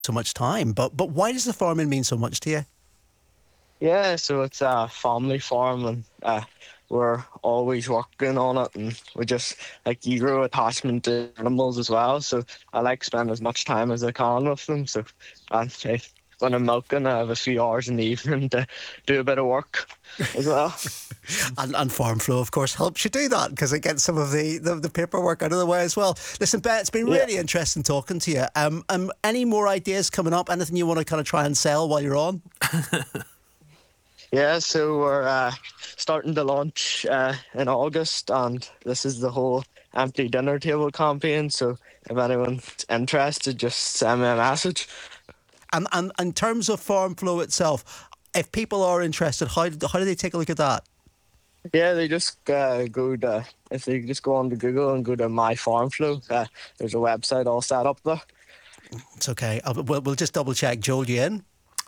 so much time. But why does the farming mean so much to you? Yeah, so it's a family farm, and we're always working on it, and we just like you grow attachment to animals as well. So I like spending as much time as I can with them. So and when I'm milking, I have a few hours in the evening to do a bit of work as well. And Farm Flow, of course, helps you do that because it gets some of the paperwork out of the way as well. Listen, Ben, it's been Yeah. really interesting talking to you. Any more ideas coming up? Anything you want to kind of try and sell while you're on? Yeah, so we're starting to launch in August, and this is the whole empty dinner table campaign. So if anyone's interested, just send me a message. And in terms of Farm Flow itself, if people are interested, how do they take a look at that? Yeah, they just if they just go on to Google and go to My Farm Flow, there's a website all set up there. It's okay. We'll just double check. Joel, you in?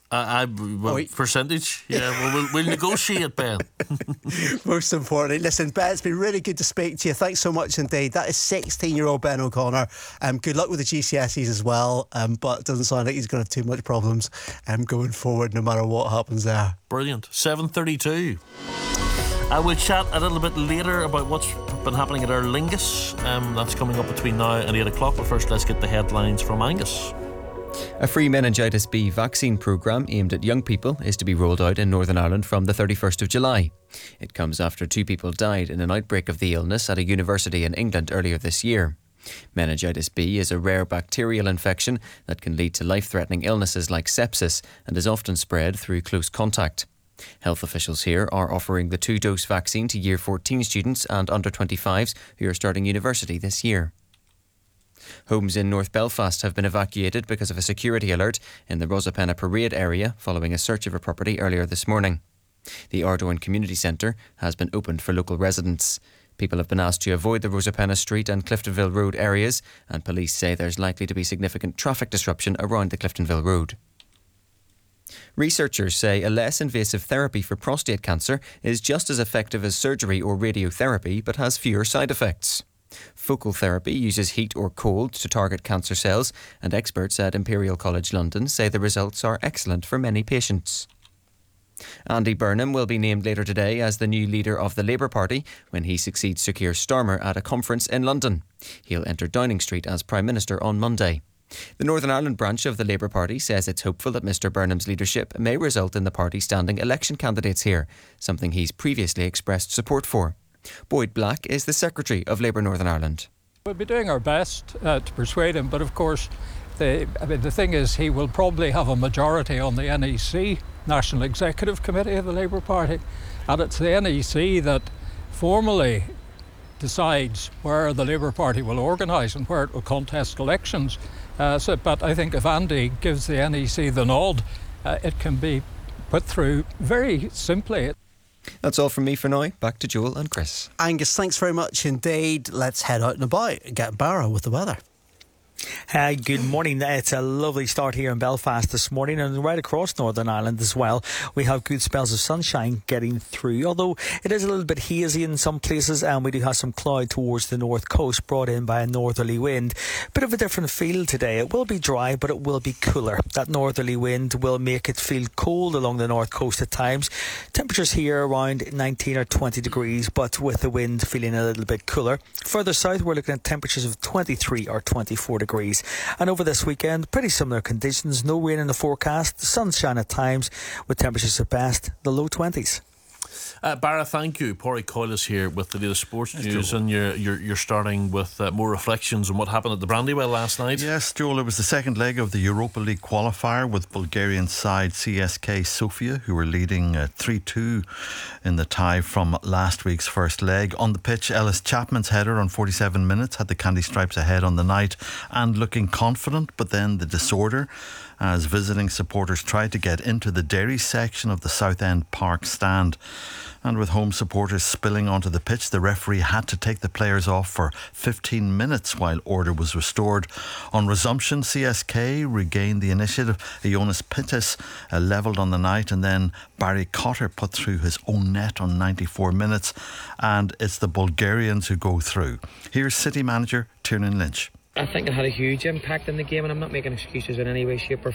Percentage, yeah. We'll negotiate, Ben. Most importantly, listen, Ben, it's been really good to speak to you. Thanks so much indeed. That is 16-year-old Ben O'Connor. Good luck with the GCSEs as well, but it doesn't sound like he's going to have too much problems going forward, no matter what happens there. Brilliant. 7:32. I will chat a little bit later about what's been happening at Aer Lingus. That's coming up between now and 8 o'clock. But first, let's get the headlines from Angus. A free meningitis B vaccine programme aimed at young people is to be rolled out in Northern Ireland from the 31st of July. It comes after 2 people died in an outbreak of the illness at a university in England earlier this year. Meningitis B is a rare bacterial infection that can lead to life-threatening illnesses like sepsis and is often spread through close contact. Health officials here are offering the 2-dose vaccine to Year 14 students and under 25s who are starting university this year. Homes in North Belfast have been evacuated because of a security alert in the Rosapenna Parade area following a search of a property earlier this morning. The Ardoin Community Centre has been opened for local residents. People have been asked to avoid the Rosapenna Street and Cliftonville Road areas, and police say there's likely to be significant traffic disruption around the Cliftonville Road. Researchers say a less invasive therapy for prostate cancer is just as effective as surgery or radiotherapy but has fewer side effects. Focal therapy uses heat or cold to target cancer cells, and experts at Imperial College London say the results are excellent for many patients. Andy Burnham will be named later today as the new leader of the Labour Party when he succeeds Sir Keir Starmer at a conference in London. He'll enter Downing Street as Prime Minister on Monday. The Northern Ireland branch of the Labour Party says it's hopeful that Mr Burnham's leadership may result in the party standing election candidates here, something he's previously expressed support for. Boyd Black is the Secretary of Labour Northern Ireland. We'll be doing our best to persuade him, but of course the thing is he will probably have a majority on the NEC, National Executive Committee of the Labour Party, and it's the NEC that formally decides where the Labour Party will organise and where it will contest elections. But I think if Andy gives the NEC the nod, it can be put through very simply. That's all from me for now. Back to Joel and Chris. Angus, thanks very much indeed. Let's head out and about and get Barrow with the weather. Hi, good morning. It's a lovely start here in Belfast this morning and right across Northern Ireland as well. We have good spells of sunshine getting through, although it is a little bit hazy in some places, and we do have some cloud towards the north coast brought in by a northerly wind. Bit of a different feel today. It will be dry, but it will be cooler. That northerly wind will make it feel cold along the north coast at times. Temperatures here around 19 or 20 degrees, but with the wind feeling a little bit cooler. Further south, we're looking at temperatures of 23 or 24 degrees. And over this weekend, pretty similar conditions. No rain in the forecast, sunshine at times, with temperatures at best the low 20s. Barra, thank you. Pádraig Coyle is here with the latest sports news, and you're starting with more reflections on what happened at the Brandywell last night. Yes, Joel, it was the second leg of the Europa League qualifier with Bulgarian side CSK Sofia, who were leading 3-2 in the tie from last week's first leg. On the pitch, Ellis Chapman's header on 47 minutes had the Candy Stripes ahead on the night and looking confident, but then the disorder as visiting supporters tried to get into the Derry section of the Southend Park stand. And with home supporters spilling onto the pitch, the referee had to take the players off for 15 minutes while order was restored. On resumption, CSK regained the initiative. Ioannis Pittis levelled on the night, and then Barry Cotter put through his own net on 94 minutes. And it's the Bulgarians who go through. Here's City manager Tiernan Lynch. I think it had a huge impact in the game, and I'm not making excuses in any way, shape or